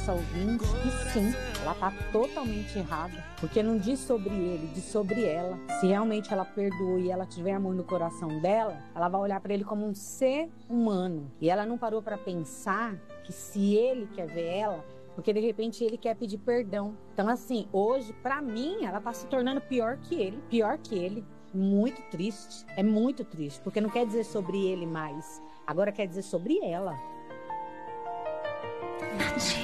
nossa ouvinte que sim, ela tá totalmente errada, porque não diz sobre ele, diz sobre ela. Se realmente ela perdoou e ela tiver amor no coração dela, ela vai olhar para ele como um ser humano. E ela não parou para pensar que se ele quer ver ela, porque de repente ele quer pedir perdão. Então assim, hoje, pra mim, ela tá se tornando pior que ele. Pior que ele. Muito triste. É muito triste, porque não quer dizer sobre ele mais. Agora quer dizer sobre ela.